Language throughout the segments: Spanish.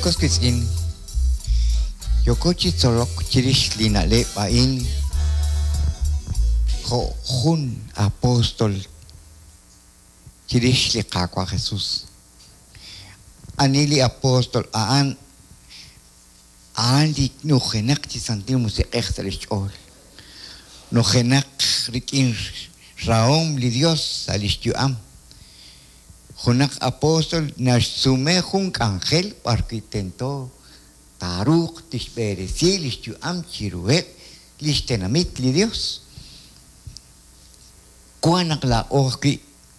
Koskitsin Yokochi Solok Chirish Lina Le Bain Jun Apóstol Chirish Likakwa Jesús Anili Apóstol Aan Lik Nujenak Chisantimus Exterish Ol Nujenak Rikin Raom Li Dios Alishtuam Junak Apóstol Nasume Junk Ángel Arquitento Taruk Tishberesi Lishtuam Chiruet Lishtenamit Li Dios Kuanak la Oki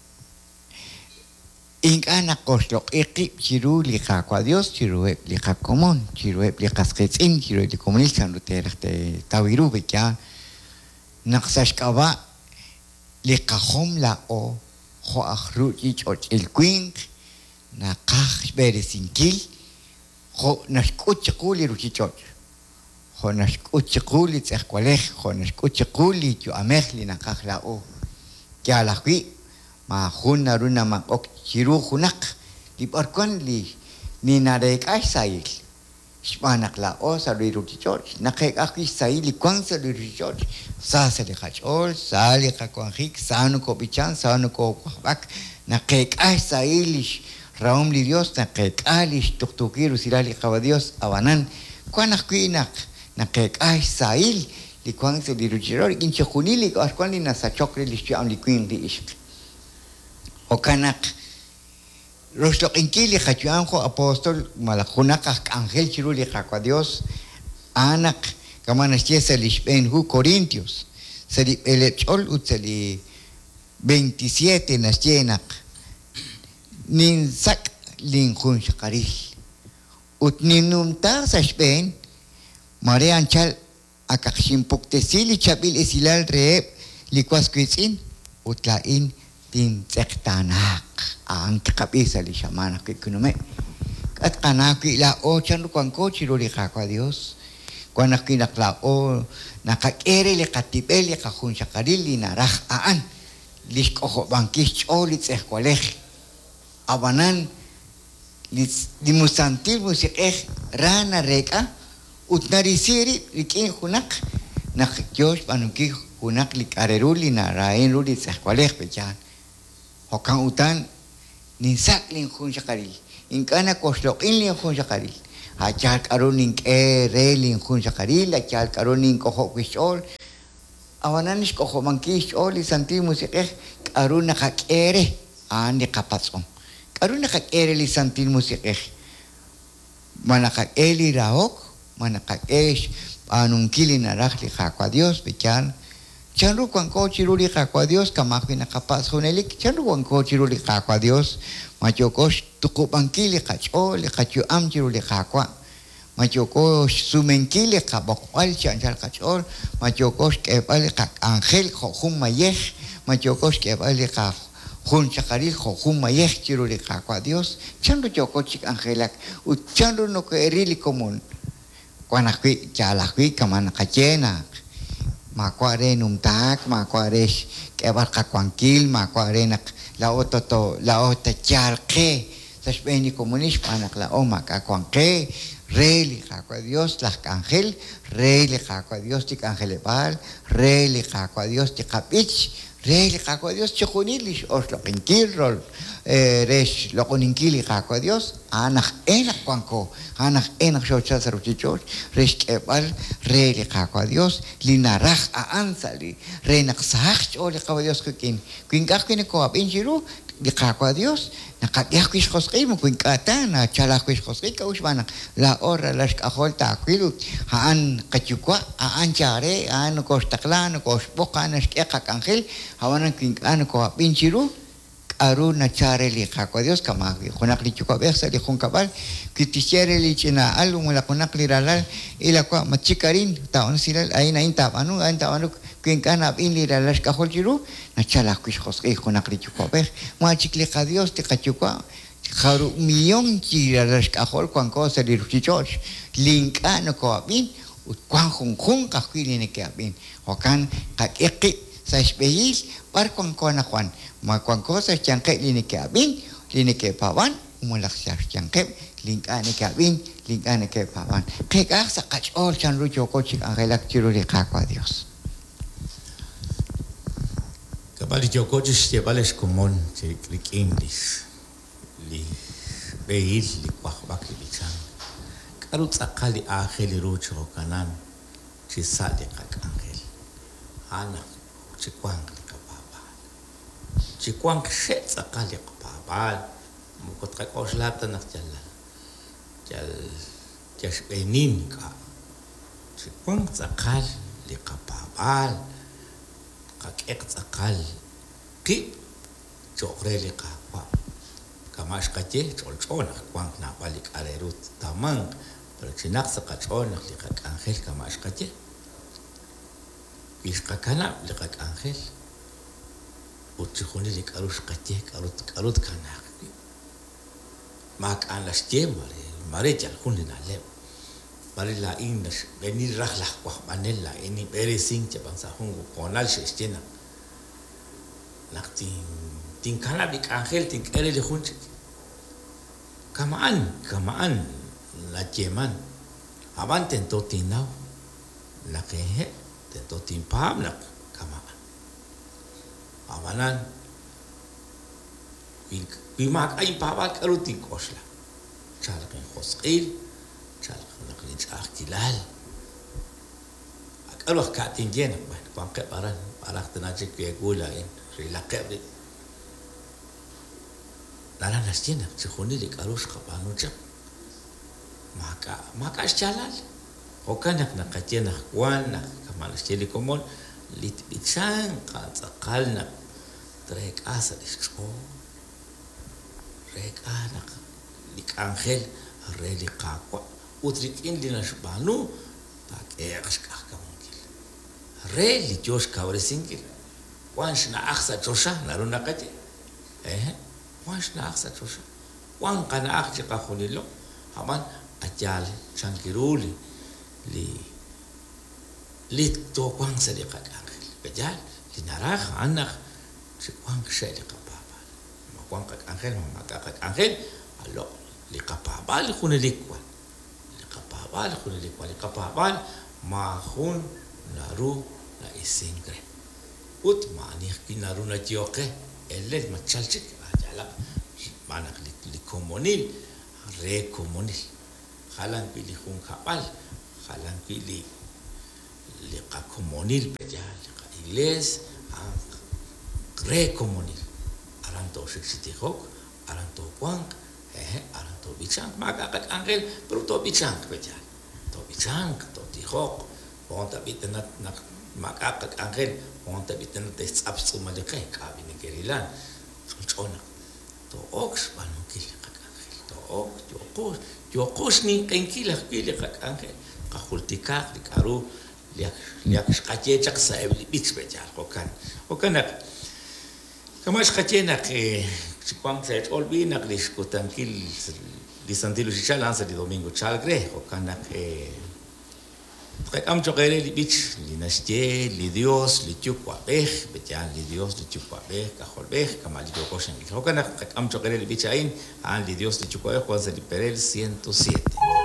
Inkanak Koslok Ekip Chiru Likakwa Dios Chiruet Likakomon Chiruet Likasketsin Chiruet Likomunistan Luterate Tawiru Bekia Naksashkava Likahom la O Joachru Chichot el Queen Nakach Beresinkil Jo Nashkuchakuli Ruchichot Jo Nashkuchakuli Tsekwalech Jo Nashkuchakuli Chu Amechli Nakach la O Kialakwi Ma Juna Runa Makok Chiru Junak Liparkon Li Ninarek Aisail Shmanak la O Sari Ruchichot Nakek Aki Saili Kwansa Ruchichot Sasali Hachol, Sali Hakuanjik, Sanu Kopichan, Sanu Kokwak, Nakek Aisailish, Raum Li Dios, Nakek Alish, Tuktukiru Sirali Javadios, Abanan, Quanaquinak, Nakek Aisail, Liquanse di Rugiror, Inchahunili, Asquani Nasachokri, Lishiam Liquin di Ishk. Okanak Rostok Inkili, Hachuanjo, Apóstol, Malajunak, Angel Chiruli Hakuadios, Anak. Kamana chiesa lishben hu Corintios seli elechol utseli 27 nasjenak ninsak linjun shakaril utninumta sashben marean chal akakshimpuktesil chabil esilal reeb likwaskwitsin utlain tin tsektanak ang kabisa li shamana kikunume at kanaki la o chanu kwanko chiruli kakwa Dios Cuando aquí la clao, na kakere le katipeli kahun shakarili na rah aan, lis koho bangkis olit sekwalech, abanan lis dimusantil musik rana reka, utnarisiri likin hunak, na Dios panuki hunak lik areruli na rain ruli sekwalech pejan, hokan utan ninsak lin hun shakaril, inkana koslok in lin hun shakaril. Achal karuning relin kun sakaril, achal karuning koho kishol. Awananis koho mangkishol isanti musik karuna kakere andi kapatson. Karuna kakere lisanti musik manakakeli raok, manakakesh anungkili narakli kakwa Dios bechan. Chanru kwanko chiruli kakwa Dios kamakwi nakapas hunelik chanru kwanko chiruli kakwa Dios. Machokos tukupangkili kachol kachu amchiruli kakwa machokos sumenkili kabokwal chanchal kachol machokos kebal kak angel khum mayeh machokos kebal kak hun chakaril khum mayeh chiruli kakwa Dios chandu chokochik angelak uchandu no kerili komun kwanakwi chalakwi kamana kachena makware numtak makware kebal kakwankil makware nak la ota charque sashbeni comunish panak la oma kakwanque reli jakua Dios la ángel reli jakua Dios tik angelebal reli jakua Dios tik kapich reli jakua Dios chujunilish os lo pinkirrol resh lo kuninkili jakua Dios anak enak kwanko anak enak shocha saruchichos resh kebal reli jakua Dios linaraj aansali renak sahach ole jakua Dios kukin kuinkakine ko abinjiru di kakwa Dios nakakyakish khosqim kuinkata na chalakish khosqika usbana la ora las kahol taquilu haan kachukwa aan chare aan kostaklan kospokan skeka angel hawanan kuinkana ko abinjiru aru na chare li kakwa Dios kamaki kunak li chukwa bersa li kunkabal kitishere li china alu mula kunak li ralal ila kwa machikarin taon silal ayna intapanu antapanu kuinkana abin li ralas kahol jiru na chalakish khosqi kunak li chukwa ber machikli Dios te kachukwa kharu millón chiralas kahol kwanko sa li ruchichos linkana ko abin kwan hun kahili ne ke abin hokan kakeki sa espehis par kwanko na kwan ma kwanko sa changke li ne ke abin li ne ke pawan umulak sa changke linkane kabin linkane ke paban kekak sa kachol chan ru choko chik angelak chiruli kakwa Dios Kabali choko chiste bales komon chik inglis li beil li kwakbak li chan karut sakali akheli rucho kanan chisali kak angel ana chikwang kapabal chikwang shet sakali kapabal mukot kay oslatan nak jal benin ka chikwang sakal li kapabal kakek sakal ki chokre li kapwa kamash kache cholchona kwang na balik arerut tamang pero chinak sa kachona li kak angel kamash kache iskakana li kak angel utchikuni li karush kache karut kanak mak an las mare chal kun na le mare la innas venir rajla kwa panela ini bere sing che bang sa hungu konal se stena naktin tin kana bik angel tin kere le hunch kamaan la jeman aban tento tinau la ke tento tin pam la kamaan abanan bimak ay pawak arutin kosla chalkan khosqil chalkan naqlin achtilal akaluh kaatin jenak ban pamke baran barak tanajik yaqula in rilaqab nala nasjenak chikhuni lik arush qabanu chap maka chalal okanak naqajenak wana kamal cheli komon lit bitsan qatsaqalna trek asa disko rek anak lik angel reli kakwa utrik in linashbanu tak ekskah kamungil reli josh kawresingil wansh na akhsa chosha naruna kaje wansh na akhsa chosha wan kana akhji qakhulilo haman ajal chankiruli li to kwang sadiqa angel bejal linarah anak kwang sadiqa kwang kak angel maka kak angel alo likapabal khunelikwal likapabal mahun naru na isingre ut mani kinaru na tioke elel machalchik ajala manak likomonil rekomonil khalan pili khun kapal khalan pili likakomonil bejal iles rekomonil aranto siksitihok aranto kwang aranto bichang maka kak angel pero to bichang bejal to bichang to tihok ponta bitenat nak maka kak angel ponta bitenat tes absu malike kabi ni gerilan chona to ox banukil kak angel to ok jokos ni kenkila kile kak angel kakhultika dikaru liak skache chak sa bich bejal kokan Kamash kachena que chikwang sa olbi nak diskutankil di santilo si chalanza di domingo chalgre o kana que am chokere li bich li nasje li Dios li chukwa bej bejan li Dios li chukwa bej kahol bej kamal yo koshen o kana am chokere li bich ain an li Dios li chukwa bej kwanza li perel 107